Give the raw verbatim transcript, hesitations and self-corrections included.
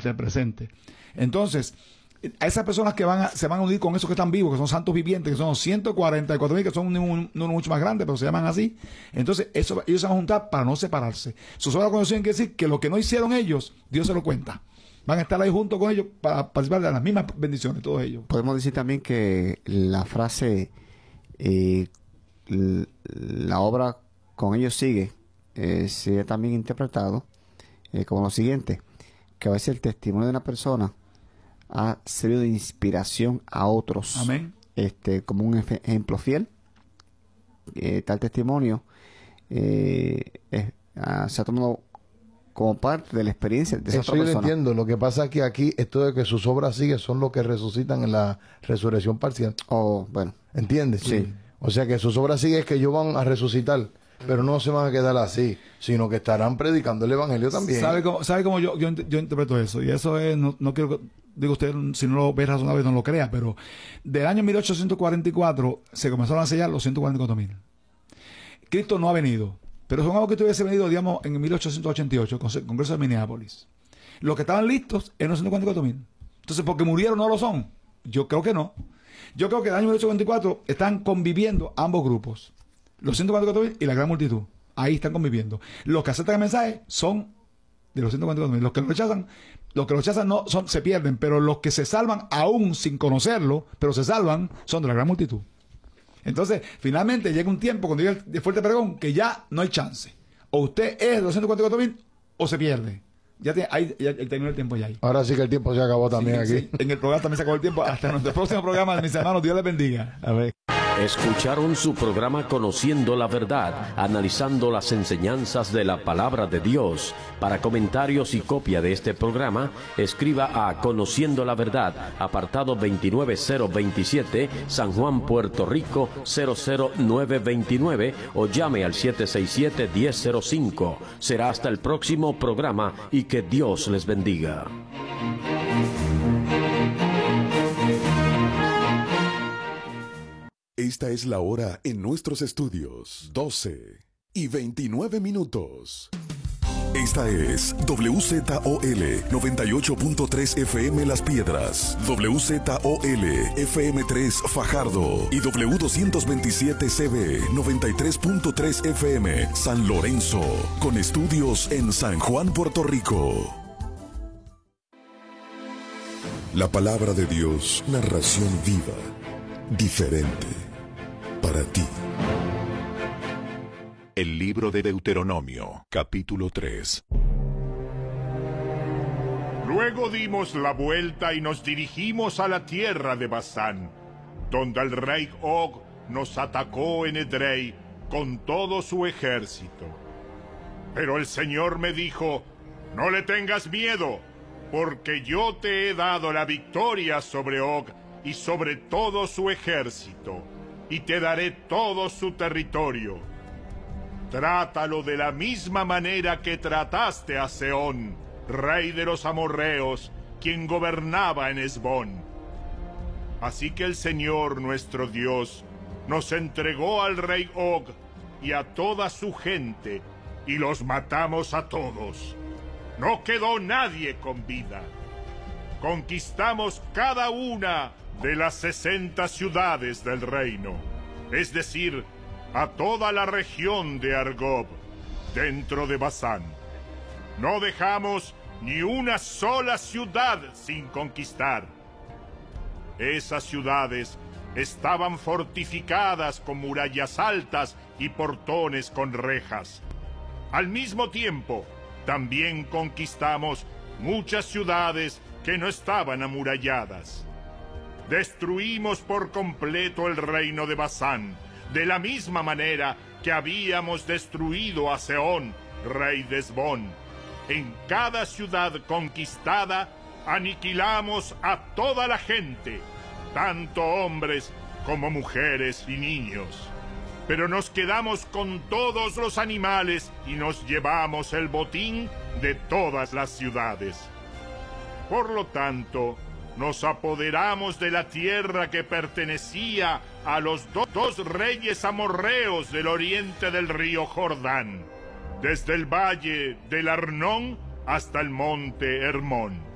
hacia el presente. Entonces, a esas personas que van a, se van a unir con esos que están vivos, que son santos vivientes, que son ciento cuarenta y cuatro mil, que son un número mucho más grande, pero se llaman así. Entonces, eso, ellos se van a juntar para no separarse. Sus obras de conocimiento quiere decir que lo que no hicieron ellos, Dios se lo cuenta. Van a estar ahí junto con ellos para participar de las mismas bendiciones, todos ellos. Podemos decir también que la frase, eh, la obra con ellos sigue, eh, sigue también interpretado eh, como lo siguiente, que a veces el testimonio de una persona ha servido de inspiración a otros. Amén. Este, como un ejemplo fiel. Eh, tal testimonio eh, es, ah, se ha tomado como parte de la experiencia de esa Eso otra yo lo persona. entiendo. Lo que pasa es que aquí esto de que sus obras siguen son los que resucitan en la resurrección parcial. Oh, bueno. ¿Entiendes? Sí. O sea que sus obras siguen es que ellos van a resucitar, pero no se van a quedar así, sino que estarán predicando el evangelio también. ¿Sabe cómo, sabe cómo yo, yo, yo interpreto eso? Y eso es, no, no quiero, digo usted, si no lo ve razonable, no lo crea, pero del año mil ochocientos cuarenta y cuatro se comenzaron a sellar los ciento cuarenta y cuatro mil. Cristo no ha venido, pero supongamos que hubiese venido, digamos, en mil ochocientos ochenta y ocho, con el Congreso de Minneapolis. Los que estaban listos eran los ciento cuarenta y cuatro mil. Entonces, ¿porque murieron no lo son? Yo creo que no. Yo creo que en el año mil ochocientos cuarenta y cuatro están conviviendo ambos grupos. Los ciento cuarenta y cuatro mil y la gran multitud. Ahí están conviviendo. Los que aceptan el mensaje son de los ciento cuarenta y cuatro mil. Los que lo rechazan, los que lo rechazan no son, se pierden, pero los que se salvan aún sin conocerlo, pero se salvan, son de la gran multitud. Entonces, finalmente llega un tiempo cuando llega el fuerte pregón que ya no hay chance. O usted es de los ciento cuarenta y cuatro mil o se pierde. Ya, tiene, ahí, ya, ya terminó el tiempo ya ahí. Ahora sí que el tiempo se acabó también sí, aquí. Sí. En el programa también se acabó el tiempo. Hasta nuestro próximo programa, mis hermanos. Dios les bendiga. Amén. Escucharon su programa Conociendo la Verdad, analizando las enseñanzas de la Palabra de Dios. Para comentarios y copia de este programa, escriba a Conociendo la Verdad, apartado veintinueve cero veintisiete, San Juan, Puerto Rico, cero cero nueve veintinueve, o llame al siete seis siete, diez cero cinco. Será hasta el próximo programa y que Dios les bendiga. Esta es la hora en nuestros estudios, doce y veintinueve minutos. Esta es W Z O L noventa y ocho punto tres F M Las Piedras, W Z O L F M tres Fajardo y W doscientos veintisiete C B noventa y tres punto tres F M San Lorenzo, con estudios en San Juan, Puerto Rico. La palabra de Dios, narración viva, diferente, para ti. El libro de Deuteronomio, capítulo tres. Luego dimos la vuelta y nos dirigimos a la tierra de Basán, donde el rey Og nos atacó en Edrei con todo su ejército. Pero el Señor me dijo: no le tengas miedo, porque yo te he dado la victoria sobre Og y sobre todo su ejército, y te daré todo su territorio. Trátalo de la misma manera que trataste a Sehón, rey de los amorreos, quien gobernaba en Hesbón. Así que el Señor nuestro Dios nos entregó al rey Og y a toda su gente, y los matamos a todos. No quedó nadie con vida. Conquistamos cada una de las sesenta ciudades del reino, es decir, a toda la región de Argob, dentro de Basán. No dejamos ni una sola ciudad sin conquistar. Esas ciudades estaban fortificadas con murallas altas y portones con rejas. Al mismo tiempo, también conquistamos muchas ciudades que no estaban amuralladas. Destruimos por completo el reino de Basán, de la misma manera que habíamos destruido a Sehón, rey de Hesbón. En cada ciudad conquistada aniquilamos a toda la gente, tanto hombres como mujeres y niños. Pero nos quedamos con todos los animales y nos llevamos el botín de todas las ciudades. Por lo tanto, nos apoderamos de la tierra que pertenecía a los do- dos reyes amorreos del oriente del río Jordán, desde el valle del Arnón hasta el monte Hermón.